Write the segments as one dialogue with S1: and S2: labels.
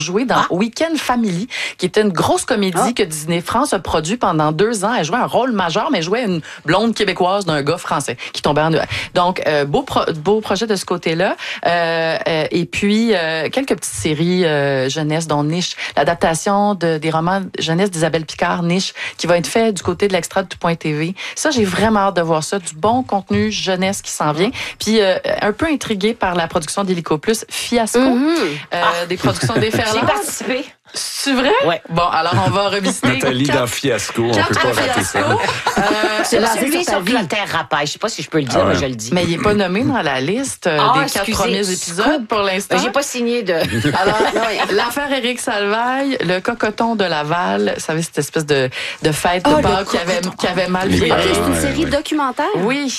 S1: joué dans Week-end Family, qui était une grosse comédie que Disney France a produit pendant 2 ans. Elle jouait un rôle majeur, mais elle jouait une blonde québécoise d'un gars français qui tombait en... Donc, beau projet de ce côté-là. Et puis, quelques petites séries jeunesse, dont Niche, l'adaptation des romans jeunesse d'Isabelle Picard, Niche, qui va être fait du côté de l'extra de Tout.tv. Ça, j'ai vraiment hâte de voir ça. Du bon contenu jeunesse qui s'en vient. Puis, un peu intriguée par la production d'Illico Plus, Fiasco, des productions déferlantes.
S2: J'ai participé.
S1: C'est vrai?
S2: Oui.
S1: Bon, alors on va revisiter.
S3: Nathalie dans Fiasco, on peut pas rater ça.
S2: C'est celui sur Clotaire Rapaille. Je sais pas si je peux le dire, mais je le dis.
S1: Mais il est pas nommé dans la liste des 4 premiers épisodes pour l'instant.
S2: J'ai pas signé de...
S1: Alors, l'affaire Éric Salvaille, le cocoton de Laval, vous savez, cette espèce de fête de Pâques qui avait mal viré.
S4: C'est une série documentaire?
S1: Oui.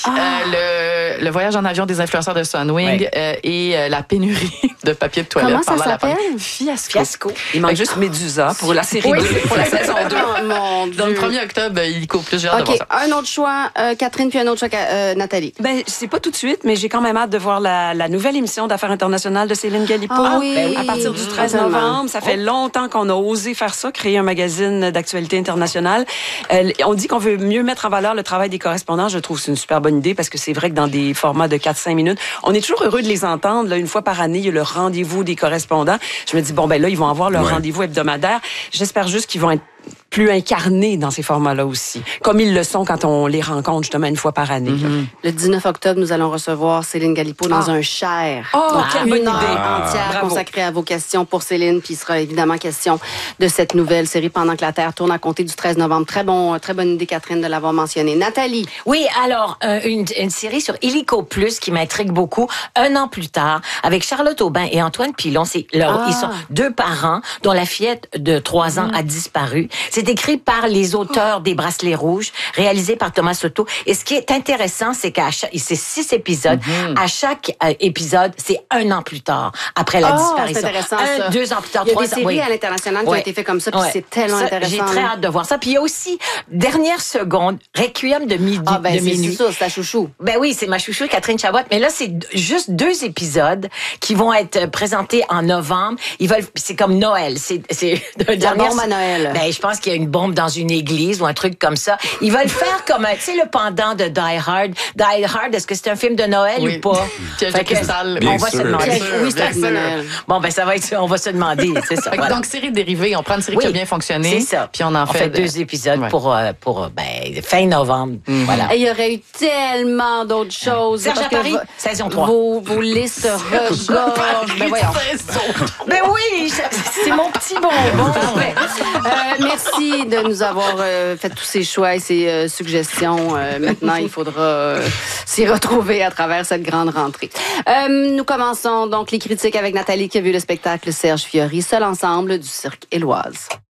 S1: Le voyage en avion des influenceurs de Sunwing et la pénurie de papier de toilette.
S4: Comment ça
S1: pendant la
S4: s'appelle?
S1: pandémie. Fiasco.
S5: Il manque juste Médusa pour la série 2, pour la saison 2.
S4: Oh, mon Dieu.
S1: Donc, le 1er octobre, Illico Plus, j'ai hâte de voir ça.
S4: Un autre choix, Catherine, puis un autre choix, Nathalie.
S5: Ben, c'est pas tout de suite, mais j'ai quand même hâte de voir la nouvelle émission d'Affaires internationales de Céline Galipo.
S4: Ah oui.
S5: À partir du 13 novembre. Ça fait longtemps qu'on a osé faire ça, créer un magazine d'actualité internationale. On dit qu'on veut mieux mettre en valeur le travail des correspondants. Je trouve que c'est une super bonne idée parce que c'est vrai que dans des formats de 4-5 minutes, on est toujours heureux de les entendre. Là, une fois par année, il y a le rendez-vous des correspondants. Je me dis, bon, ben là, ils vont avoir leur rendez-vous hebdomadaire. J'espère juste qu'ils vont être plus incarnés dans ces formats-là aussi, comme ils le sont quand on les rencontre justement une fois par année.
S4: Le 19 octobre, nous allons recevoir Céline Galipo dans un Cher.
S5: Oh, quelle bonne
S4: Une heure
S5: idée.
S4: entière
S5: Bravo.
S4: consacrée à vos questions pour Céline, puis il sera évidemment question de cette nouvelle série Pendant que la Terre tourne à compter du 13 novembre. Très bonne idée, Catherine, de l'avoir mentionné. Nathalie.
S2: Oui, alors, une série sur Illico Plus qui m'intrigue beaucoup. 1 an plus tard, avec Charlotte Aubin et Antoine Pilon. Ils sont 2 parents dont la fillette de 3 ans a disparu. C'est écrit par les auteurs des Bracelets Rouges, réalisé par Thomas Soto. Et ce qui est intéressant, c'est c'est 6 épisodes. À chaque épisode, c'est 1 an plus tard, après la disparition.
S4: C'est intéressant, ça.
S2: 2 ans plus tard,
S4: Il y a
S2: 3
S4: des
S2: ans.
S4: séries à l'international qui ont été faites comme ça, puis c'est tellement intéressant.
S2: J'ai très hâte de voir ça. Puis il y a aussi, dernière seconde, Requiem de minuit.
S4: C'est ça, c'est ta chouchou.
S2: Ben oui, c'est ma chouchou, Catherine Chabot. Mais là, c'est juste 2 épisodes qui vont être présentés en novembre. C'est comme Noël. C'est
S4: la bombe à Noël.
S2: Ben, je pense qu'il y a une bombe dans une église ou un truc comme ça. Ils veulent faire comme, tu sais, le pendant de Die Hard. Die Hard, est-ce que c'est un film de Noël ou pas?
S1: Piège de cristal.
S2: On va se demander.
S4: Oui, c'est un film de Noël.
S2: Bon, ben, ça va être, on va se demander, c'est ça. Voilà.
S1: Donc, série dérivée, on prend une série qui a bien fonctionné.
S2: C'est ça.
S1: Puis on en fait
S2: 2 épisodes pour fin novembre. Voilà.
S4: Et il y aurait eu tellement d'autres choses.
S2: Serge à Paris, saison 3.
S4: Vos listes regorgent. Ben voyons.
S2: Ben oui, c'est mon petit bonbon.
S4: Merci de nous avoir fait tous ces choix et ces suggestions. Maintenant, il faudra s'y retrouver à travers cette grande rentrée. Nous commençons donc les critiques avec Nathalie qui a vu le spectacle Serge Fiori, Seul ensemble du Cirque Éloise.